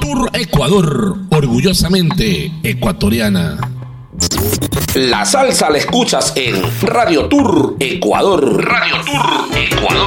Tour Ecuador, orgullosamente ecuatoriana. La salsa la escuchas en Radio Tour Ecuador. Radio Tour Ecuador.